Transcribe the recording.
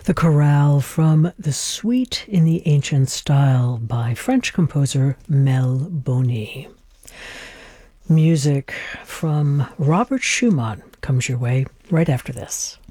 The chorale from The Suite in the Ancient Style by French composer Mel Boni. Music from Robert Schumann comes your way right after this.